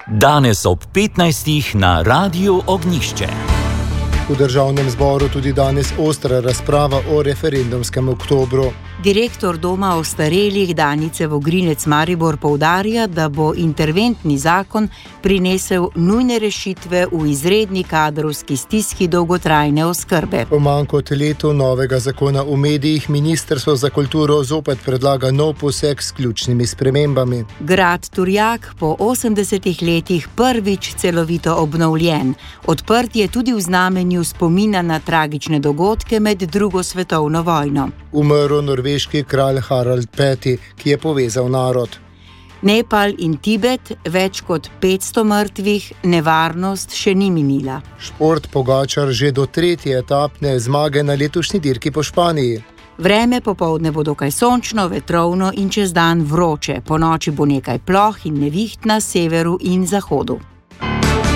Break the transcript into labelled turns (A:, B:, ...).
A: Danes ob 15. na Radiu Ognjišče.
B: V državnem zboru tudi danes ostra razprava o referendumskem oktobru.
C: Direktor Doma ostarelih Danice Vogrinec Maribor poudarja, da bo interventni zakon prinesel nujne rešitve v izredni kadrovski stiski dolgotrajne oskrbe.
B: Po manj kot letu novega zakona v medijih Ministrstvo za kulturo zopet predlaga nov poseg s ključnimi spremembami.
C: Grad Turjak po 80 letih prvič celovito obnovljen. Odprt je tudi v znamenju spomina na tragične dogodke med drugo svetovno vojno.
B: Umrl norveški kralj Harald V, ki je povezal narod.
C: Nepal in Tibet, več kot 500 mrtvih, nevarnost še ni minila.
B: Šport Pogačar že do 3. etapne zmage na letošnji dirki po Španiji.
C: Vreme popoldne bo dokaj sončno, vetrovno in čez dan vroče. Ponoči bo nekaj ploh in neviht na severu in zahodu.